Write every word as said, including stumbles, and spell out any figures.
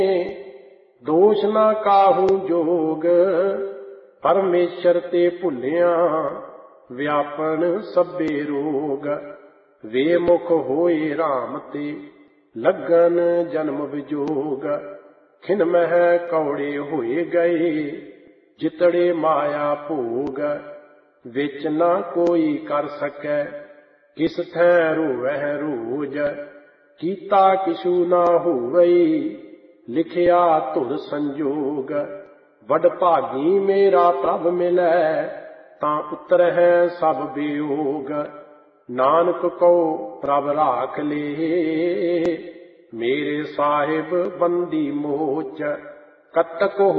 ਦੋਸ਼ ਨਾ ਕਾਹੂ ਜੋਗ। ਪਰਮੇਸ਼ਰ ਤੇ ਭੁੱਲਿਆ ਵਿਆਪਨ ਸਭੇ ਰੋਗ। ਵੇ ਮੁਖ ਹੋਏ ਰਾਮ ਤੇ ਲੱਗਨ ਜਨਮ ਵਿਜੋਗ। ਖਿਨ ਮਹਿ ਕੌੜੇ ਹੋਏ ਗਏ ਜਿਤੜੇ ਮਾਇਆ ਭੋਗ। ਵਿੱਚ ਨਾ ਕੋਈ ਕਰ ਸਕੈ ਕਿਸ ਥੈ ਰੋਵਹਿ ਰੋਜ। ਕੀਤਾ ਕਿਛੂ ਨਾ ਹੋਵਈ ਲਿਖਿਆ ਧੁਰ ਸੰਜੋਗ। ਵਡ ਭਾਗੀ ਮੇਰਾ ਪ੍ਰਭ ਮਿਲੈ ਤਾਂ ਉਤਰਹਿ ਸਭ ਬਿਯੋਗ। ਨਾਨਕ ਕਉ ਪ੍ਰਭ ਰਾਖ ਲੇ ਮੇਰੇ ਸਾਹਿਬ ਬੰਦੀ ਮੋਚ। ਕਤਕ